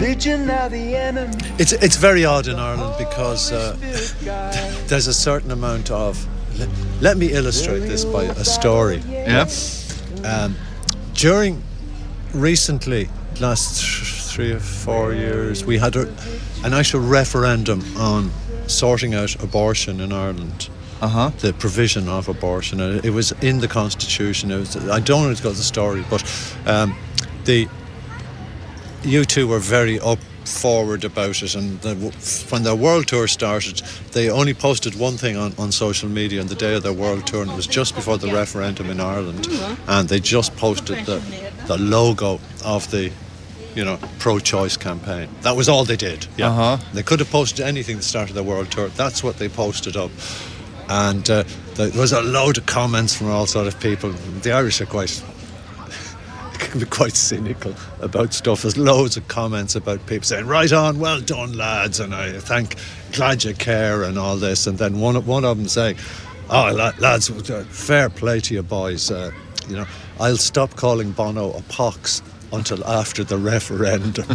It's very odd in Ireland because there's a certain amount of. Let me illustrate this by a story. Yeah. During recently, last 3 or 4 years, we had an actual referendum on sorting out abortion in Ireland. The provision of abortion. It was in the Constitution. I don't know the story, but the U2 were very up forward about it, and when their world tour started, they only posted one thing on social media on the day of their world tour, and it was just before the referendum in Ireland, and they just posted the logo of the pro-choice campaign. That was all they did. They could have posted anything at the start of their world tour. That's what they posted up. And there was a load of comments from all sort of people. The Irish are can be quite cynical about stuff. There's loads of comments about people saying, right on, well done lads, and glad you care and all this. And then one of them saying, oh lads, fair play to you boys, I'll stop calling Bono a pox until after the referendum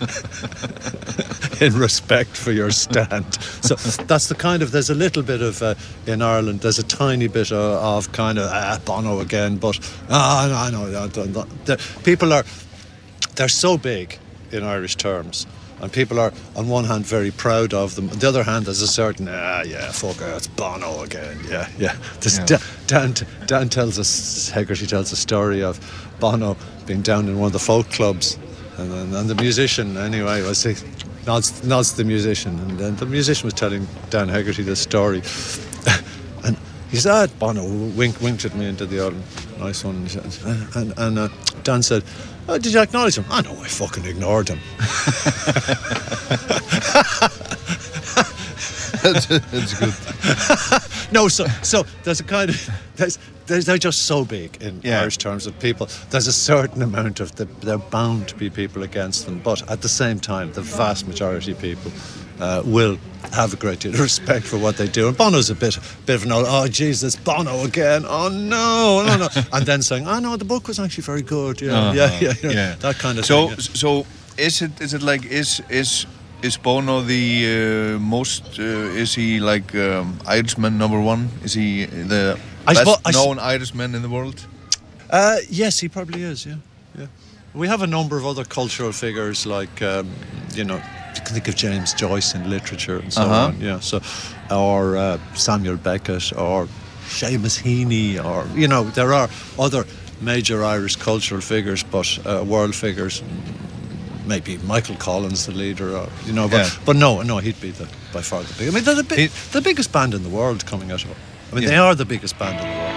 in respect for your stand. So that's the kind of, there's a little bit of in Ireland, there's a tiny bit of kind of Bono again, but I know people they're so big in Irish terms, and people are on one hand very proud of them, on the other hand there's a certain it's Bono again, Dan tells us, Hegarty tells a story of Bono being down in one of the folk clubs, and the musician anyway nods the musician, and then the musician was telling Dan Hegarty this story, and he said, Bono winked at me and did the old nice one, and Dan said, did you acknowledge him? No, I fucking ignored him. That's good. No, so there's a kind of they're just so big in Irish terms of people. There's a certain amount of they're bound to be people against them, but at the same time, the vast majority of people will have a great deal of respect for what they do. And Bono's a bit of an oh Jesus, Bono again. Oh no, and then saying, no, the book was actually very good. That kind of thing. So is it like is Bono the most? Is he like Irishman number one? Is he the best known Irishman in the world? Yes, he probably is. Yeah. We have a number of other cultural figures, like you can think of James Joyce in literature and so on. Yeah. So, or Samuel Beckett, or Seamus Heaney, or there are other major Irish cultural figures, but world figures. Maybe Michael Collins, the leader, or, but no, he'd be by far the biggest. I mean, they're the biggest band in the world coming out of it. I mean, they are the biggest band in the world.